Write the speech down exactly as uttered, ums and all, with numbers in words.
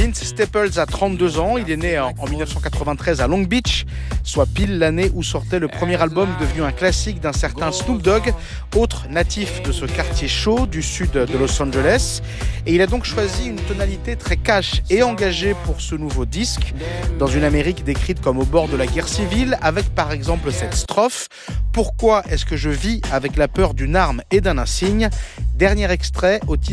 Vince Staples a trente-deux ans, il est né en mille neuf cent quatre-vingt-treize à Long Beach, soit pile l'année où sortait le premier album devenu un classique d'un certain Snoop Dogg, autre natif de ce quartier chaud du sud de Los Angeles. Et il a donc choisi une tonalité très cash et engagée pour ce nouveau disque, dans une Amérique décrite comme au bord de la guerre civile, avec par exemple cette strophe « Pourquoi est-ce que je vis avec la peur d'une arme et d'un insigne ?» Dernier extrait au titre